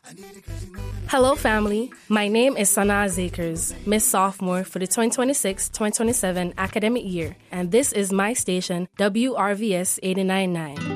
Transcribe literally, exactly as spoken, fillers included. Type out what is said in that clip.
Hello, family. My name is Sanaa Zakers, Miss Sophomore for the twenty twenty-six twenty twenty-seven academic year, and this is my station, W R V S eighty-nine point nine.